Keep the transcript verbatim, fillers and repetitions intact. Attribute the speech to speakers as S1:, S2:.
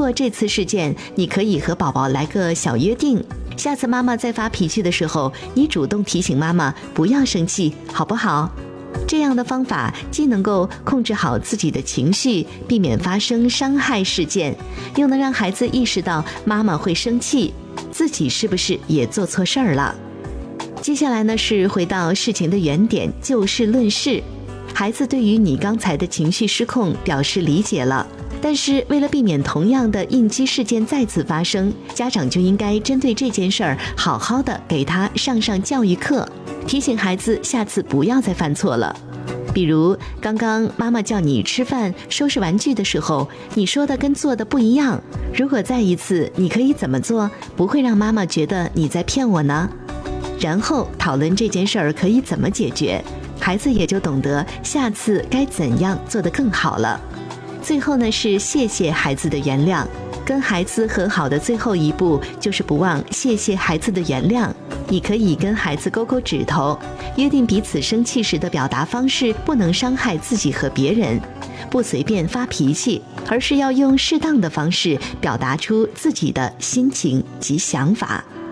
S1: 过这次事件，你可以和宝宝来个小约定，下次妈妈在发脾气的时候，你主动提醒妈妈不要生气，好不好？这样的方法既能够控制好自己的情绪，避免发生伤害事件，又能让孩子意识到妈妈会生气，自己是不是也做错事儿了。接下来呢，是回到事情的原点，就事论事。孩子对于你刚才的情绪失控表示理解了，但是为了避免同样的应激事件再次发生，家长就应该针对这件事儿好好的给他上上教育课，提醒孩子下次不要再犯错了。比如刚刚妈妈叫你吃饭收拾玩具的时候，你说的跟做的不一样，如果再一次，你可以怎么做，不会让妈妈觉得你在骗我呢？然后讨论这件事儿可以怎么解决，孩子也就懂得下次该怎样做得更好了。最后呢，是谢谢孩子的原谅。跟孩子和好的最后一步就是不忘谢谢孩子的原谅。你可以跟孩子勾勾指头，约定彼此生气时的表达方式不能伤害自己和别人，不随便发脾气，而是要用适当的方式表达出自己的心情及想法。